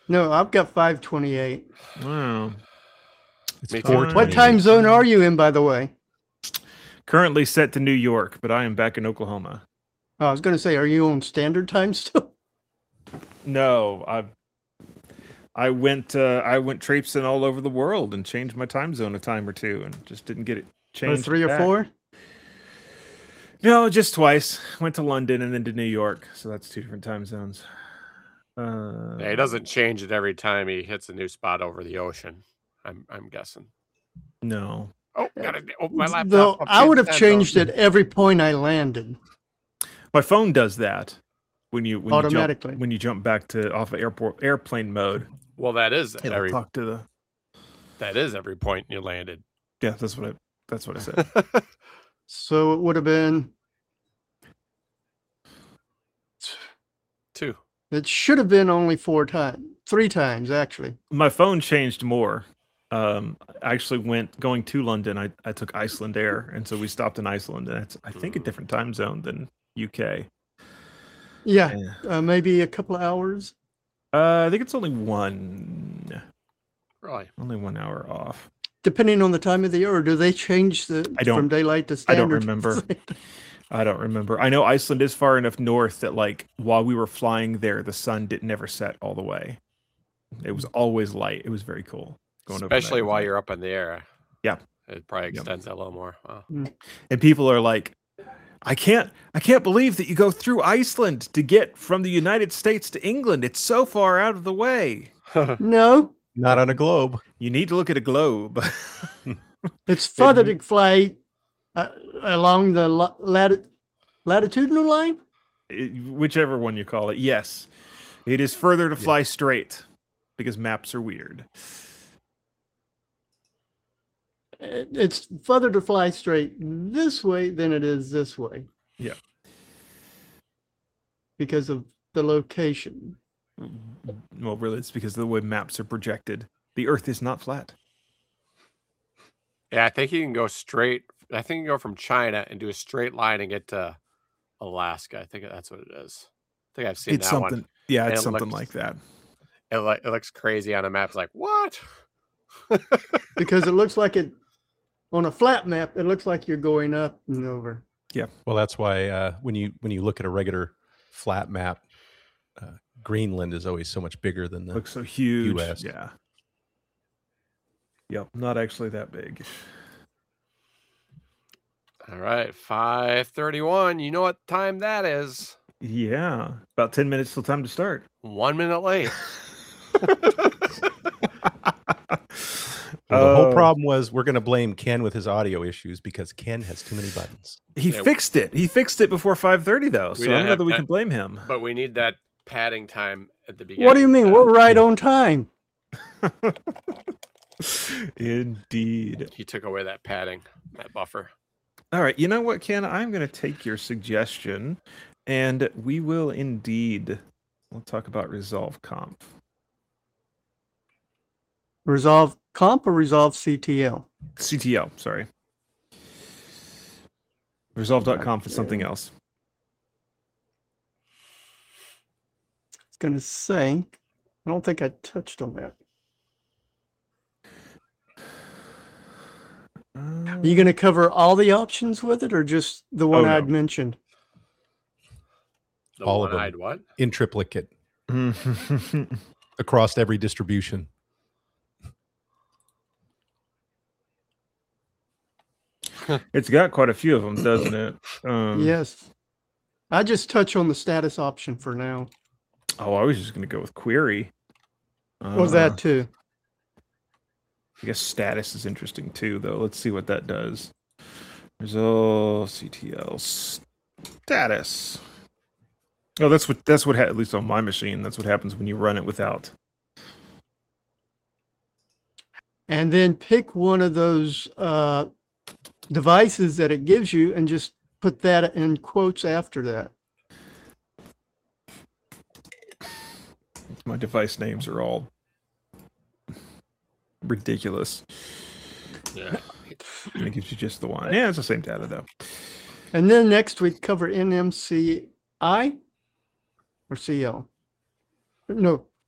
No, I've got 5:28. Wow. It's Me too. 4:28. What time zone are you in, by the way? Currently set to New York, but I am back in Oklahoma. Oh, I was going to say, are you on standard time still? No, I went traipsing all over the world and changed my time zone a time or two, and just didn't get it changed. 3 or back. 4? No, just twice. Went to London and then to New York, so that's 2 different time zones. Yeah, he doesn't change it every time he hits a new spot over the ocean. I'm guessing. No. Oh, my laptop. Though I would have changed it every point I landed. My phone does that when you automatically when you jump back to off of airplane mode. Well, that is every talk to the. That is every point you landed. Yeah, that's what I said. So it would have been 2. It should have been only 3 times actually. My phone changed more. I actually going to London. I took Iceland Air, and so we stopped in Iceland, and it's I think a different time zone than UK. Yeah, maybe a couple of hours. I think it's only one. Right. Only 1 hour off. Depending on the time of the year, or do they change from daylight to standard? I don't remember. I don't remember. I know Iceland is far enough north that, like, while we were flying there, the sun never set all the way. It was always light. It was very cool. Especially while you're up in the air. Yeah. It probably extends that a little more. Wow. And people are like, I can't believe that you go through Iceland to get from the United States to England. It's so far out of the way. No. Not on a globe. You need to look at a globe. It's further to fly along the latitudinal line? Whichever one you call it. Yes. It is further to fly straight because maps are weird. It's further to fly straight this way than it is this way. Yeah. Because of the location. Well, really, it's because of the way maps are projected. The Earth is not flat. Yeah, I think you can go straight. I think you can go from China and do a straight line and get to Alaska. I think that's what it is. I think I've seen it's that something. one. Yeah, it's something like that. It looks crazy on a map. It's like, what? Because it looks like it on a flat map. It looks like you're going up and over. Yeah. Well, that's why when you look at a regular flat map, Greenland is always so much bigger than the looks so huge. US. Yeah. Yep, not actually that big. All right, 5:31. You know what time that is? Yeah, about 10 minutes till time to start. 1 minute late. Well, the whole problem was we're going to blame Ken with his audio issues because Ken has too many buttons. He fixed it. He fixed it before 5:30 though, so I don't know that we can blame him. But we need that padding time at the beginning. What do you mean? We're right on time. Indeed. He took away that padding, that buffer. All right. You know what, Ken? I'm going to take your suggestion, and we will indeed. We'll talk about Resolve Conf. Resolve Comp or Resolve CTL? CTL, sorry. Resolve.conf is something else. I was going to say, I don't think I touched on that. Are you going to cover all the options with it or just the one I'd mentioned? All of them. What? In triplicate. Across every distribution. It's got quite a few of them, doesn't it? Yes. I just touch on the status option for now. Oh, I was just going to go with query. Was that too? I guess status is interesting too, though. Let's see what that does. Resolve CTL status. Oh, that's what at least on my machine. That's what happens when you run it without. And then pick one of those devices that it gives you and just put that in quotes after that. My device names are all ridiculous. Yeah. And it gives you just the one. Yeah, it's the same data though. And then next we cover NMCI or CL. No,